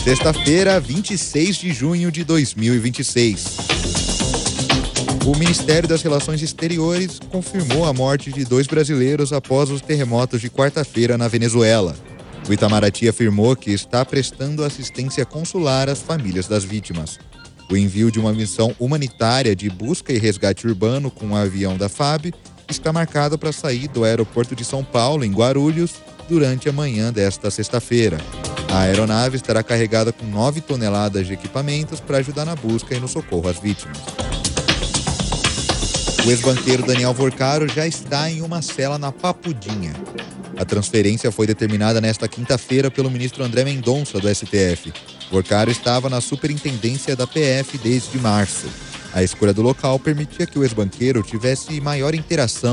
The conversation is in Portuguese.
Sexta-feira, 26 de junho de 2026. O Ministério das Relações Exteriores confirmou a morte de 2 brasileiros após os terremotos de quarta-feira na Venezuela. O Itamaraty afirmou que está prestando assistência consular às famílias das vítimas. O envio de uma missão humanitária de busca e resgate urbano com um avião da FAB está marcado para sair do aeroporto de São Paulo, em Guarulhos, durante a manhã desta sexta-feira. A aeronave estará carregada com 9 toneladas de equipamentos para ajudar na busca e no socorro às vítimas. O ex-banqueiro Daniel Vorcaro já está em uma cela na Papudinha. A transferência foi determinada nesta quinta-feira pelo ministro André Mendonça, do STF. Vorcaro estava na superintendência da PF desde março. A escolha do local permitia que o ex-banqueiro tivesse maior interação